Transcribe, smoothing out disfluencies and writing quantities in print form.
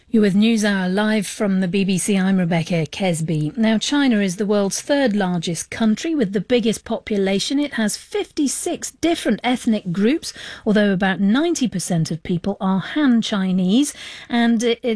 You're with NewsHour live from the BBC. I'm Rebecca Kesby. Now, China is the world's third largest country with the biggest population. It has 56 different ethnic groups, although about 90% of people are Han Chinese, and